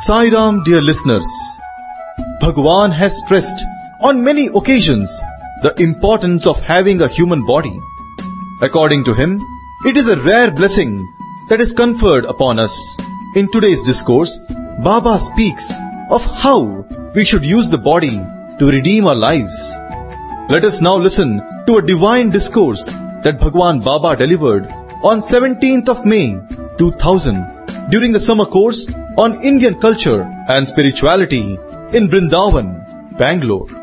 Sai Ram, dear listeners. Bhagwan has stressed on many occasions the importance of having a human body. According to him, it is a rare blessing that is conferred upon us. In today's discourse, Baba speaks of how we should use the body to redeem our lives. Let us now listen to a divine discourse that Bhagwan Baba delivered on 17th of May 2000 during the summer course on Indian culture and spirituality in Vrindavan, Bangalore.